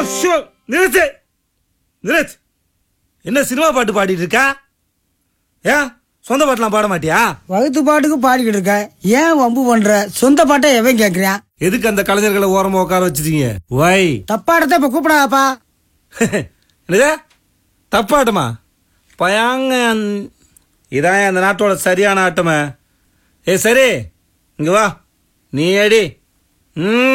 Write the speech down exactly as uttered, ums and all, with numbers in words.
நிறுத்து நிறுத்து. என்ன சினிமா பாட்டு பாடிட்டு இருக்கா? ஏன் சொந்த பாட்டுலாம் பாட மாட்டியா? வகுத்து பாட்டுக்கு பாடிக்கிட்டு இருக்க, ஏன் வம்பு பண்ற? சொந்த பாட்டை எவன் கேக்குறான்? எதுக்கு அந்த கலைஞர்களை ஓரமா உட்கார வச்சிருக்கீங்க? வை தப்பாடத்தை இப்ப கூப்பிடாப்பா. என்னது தப்பாட்டமா? பயாங்க இதான் அந்த நாட்டோட சரியான ஆட்டமே. ஏ சரி இங்க வா, நீ அடி. ம்